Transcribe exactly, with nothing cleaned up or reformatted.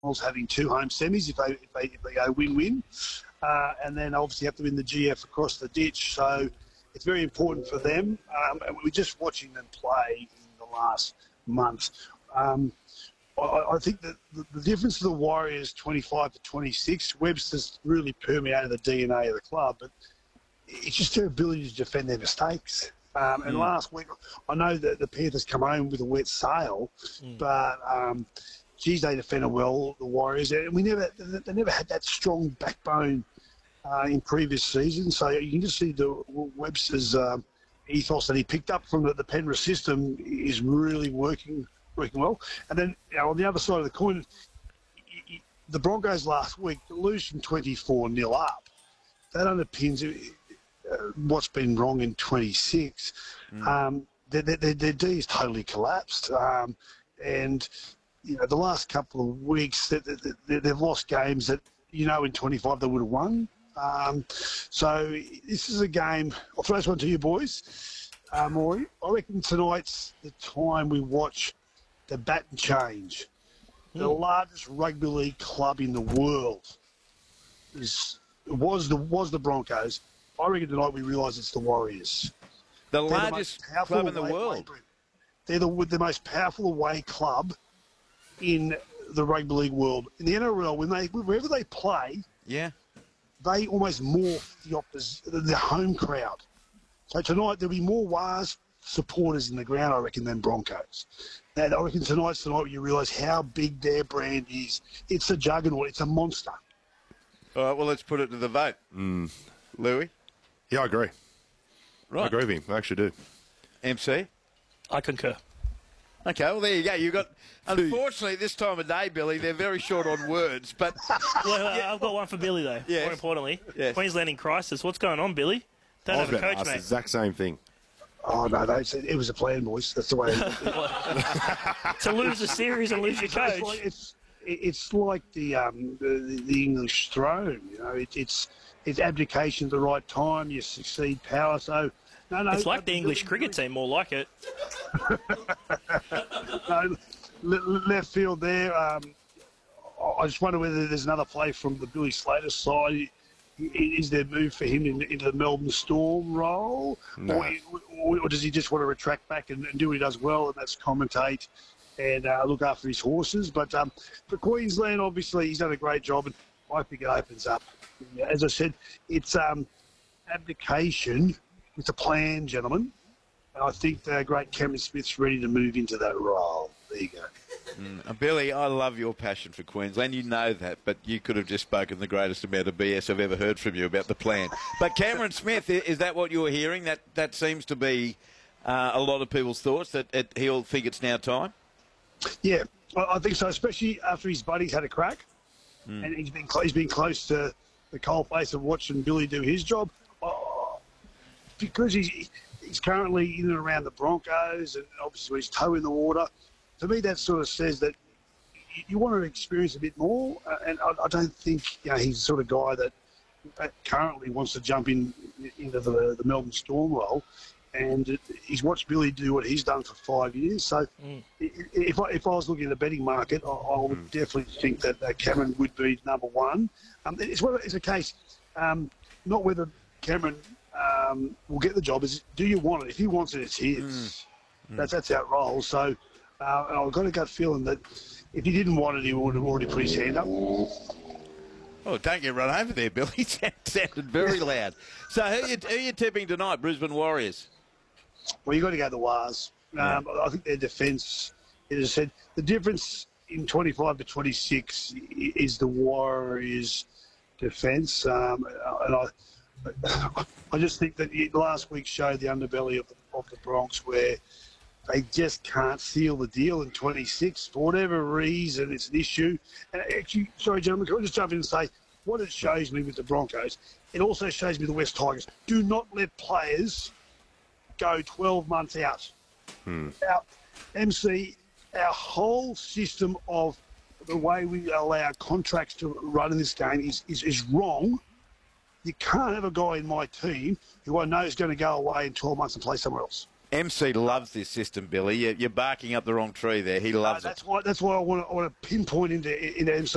having two home semis if they if they, if they go win-win, uh, and then obviously have to win the G F across the ditch. So it's very important for them. Um, and we're just watching them play in the last month. Um, I, I think that the, the difference of the Warriors twenty-five to twenty-six, Webster's really permeated the D N A of the club, but it's just their ability to defend their mistakes. Um, and mm. last week, I know that the Panthers come home with a wet sail, mm. but um, geez, they defended well, the Warriors. And we never, they never had that strong backbone uh, in previous seasons. So you can just see the Webster's um, ethos that he picked up from the, the Penrith system is really working working well. And then you know, on the other side of the coin, the Broncos last week lose from twenty-four nil up. That underpins it. Uh, what's been wrong in twenty-six. Mm. Um, their, their, their D has totally collapsed. Um, and, you know, the last couple of weeks, they, they, they've lost games that, you know, in twenty-five they would have won. Um, so this is a game. I'll throw this one to you, boys. Uh, Maury, I reckon tonight's the time we watch the bat and change. Mm. The largest rugby league club in the world is was the was the Broncos. I reckon tonight we realise it's the Warriors. The they're largest the club in the world. Away, they're the, the most powerful away club in the rugby league world. In the N R L, when they wherever they play, yeah, they almost morph the opposite, the home crowd. So tonight there'll be more Wars supporters in the ground, I reckon, than Broncos. And I reckon tonight's the night you realise how big their brand is. It's a juggernaut. It's a monster. All right, well, let's put it to the vote. Mm. Louis? Yeah, I agree. Right. I agree with him. I actually do. M C? I concur. Okay, well, there you go. You got. Unfortunately, this time of day, Billy, they're very short on words. But well, yeah. I've got one for Billy though. Yes. More importantly, yes. Queensland in crisis. What's going on, Billy? Don't I was have a about coach, to ask mate. the exact same thing. Oh no, they said it was a plan, boys. That's the way. To lose a series and lose your coach. It's like, it's, it's like the, um, the the English throne. You know, it, it's. It's abdication at the right time. You succeed power. So, no, no. It's like the English cricket team, more like it. no, left field there. Um, I just wonder whether there's another play from the Billy Slater side. Is there a move for him in, into the Melbourne Storm role? No. Or, or does he just want to retract back and, and do what he does well, and that's commentate and uh, look after his horses? But um, for Queensland, obviously, he's done a great job, and I think it opens up. As I said, it's um, abdication. It's a plan, gentlemen. And I think the great Cameron Smith's ready to move into that role. There you go. Mm. Billy, I love your passion for Queensland. You know that, but you could have just spoken the greatest amount of B S I've ever heard from you about the plan. But Cameron Smith, is that what you're hearing? That that seems to be uh, a lot of people's thoughts, that it, he'll think it's now time? Yeah, I, I think so, especially after his buddies had a crack. Mm. And he's been, he's been close to the coalface of watching Billy do his job. Oh, because he's, he's currently in and around the Broncos and obviously he's toe in the water. To me, that sort of says that you want to experience a bit more. Uh, and I, I don't think you know, he's the sort of guy that, that currently wants to jump in into the, the Melbourne Storm role. And it, he's watched Billy do what he's done for five years. So mm. if, I, if I was looking at the betting market, I, I would mm. definitely think that uh, Cameron would be number one. Um, it's, whether, it's a case, um, not whether Cameron um, will get the job, is do you want it? If he wants it, it's his. Mm. That's, that's how it rolls. So uh, I've got a gut feeling that if he didn't want it, he would have already put his hand up. Oh, don't get run over there, Billy. It sounded very loud. So who are you, who are you tipping tonight, Brisbane Warriors? Well, you've got to go to the Wars. Yeah. Um, I think their defence, as I said, the difference in twenty-five to twenty-six is the Warriors' defence. Um, and I, I just think that last week showed the underbelly of the, of the Bronx, where they just can't seal the deal in twenty-six. For whatever reason, it's an issue. And actually, sorry, gentlemen, can I just jump in and say, what it shows me with the Broncos, it also shows me the West Tigers. Do not let players go twelve months out. Hmm. Our M C, our whole system of the way we allow contracts to run in this game is, is, is wrong. You can't have a guy in my team who I know is going to go away in twelve months and play somewhere else. M C loves this system, Billy. You're barking up the wrong tree there. He loves uh, that's it. Why, that's why I want to, I want to pinpoint into, into M C.